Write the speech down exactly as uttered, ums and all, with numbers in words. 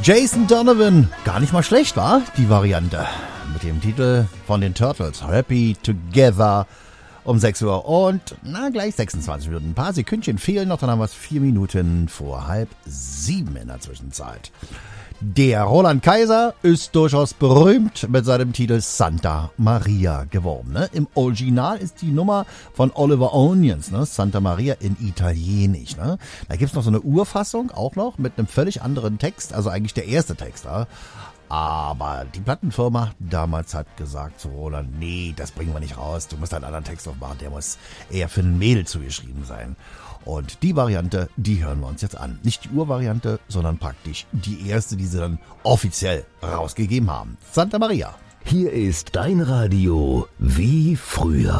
Jason Donovan, gar nicht mal schlecht, war die Variante. Mit dem Titel von den Turtles, Happy Together, um sechs Uhr und, na, gleich sechsundzwanzig Minuten. Ein paar Sekündchen fehlen noch, dann haben wir es vier Minuten vor halb sieben in der Zwischenzeit. Der Roland Kaiser ist durchaus berühmt mit seinem Titel Santa Maria geworden. Ne? Im Original ist die Nummer von Oliver Onions, ne? Santa Maria in Italienisch. Ne? Da gibt's noch so eine Urfassung, auch noch, mit einem völlig anderen Text, also eigentlich der erste Text. Ja? Aber die Plattenfirma damals hat gesagt zu Roland, nee, das bringen wir nicht raus, du musst einen anderen Text aufmachen, der muss eher für ein Mädel zugeschrieben sein. Und die Variante, die hören wir uns jetzt an. Nicht die Urvariante, sondern praktisch die erste, die sie dann offiziell rausgegeben haben. Santa Maria. Hier ist dein Radio wie früher.